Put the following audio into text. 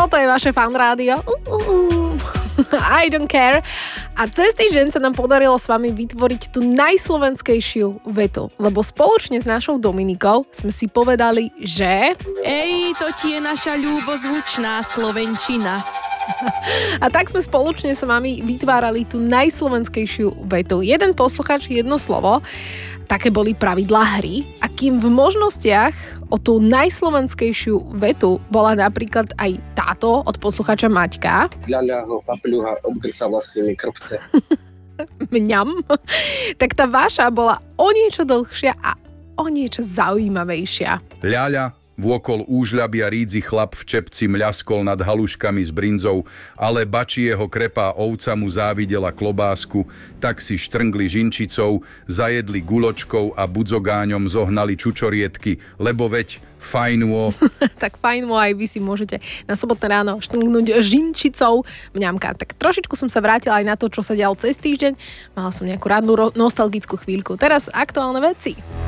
toto je vaše fan rádio. I don't care. A cez týždeň sa nám podarilo s vami vytvoriť tú najslovenskejšiu vetu, lebo spoločne s našou Dominikou sme si povedali, že... Ej, to ti je naša ľúbozvučná slovenčina. A tak sme spoločne s vami vytvárali tú najslovenskejšiu vetu. Jeden posluchač, jedno slovo. Také boli pravidlá hry. A kým v možnostiach o tú najslovenskejšiu vetu bola napríklad aj táto od posluchača Maťka. Ľaľaho, papľuha, obgrca vlastnými krpce. Mňam. Tak tá vaša bola o niečo dlhšia a o niečo zaujímavejšia. Ľaľa, vôkol úžľabia rídzi chlap v čepci mľaskol nad haluškami s brinzou, ale bači jeho krepá ovca mu závidela klobásku, tak si štrngli žinčicou, zajedli guločkou a budzogáňom zohnali čučoriedky, lebo veď fajnuo. Tak fajnuo aj vy si môžete na sobotné ráno štrngnúť žinčicou mňamka. Tak trošičku som sa vrátila aj na to, čo sa dialo cez týždeň. Mala som nejakú radnú nostalgickú chvíľku. Teraz aktuálne veci.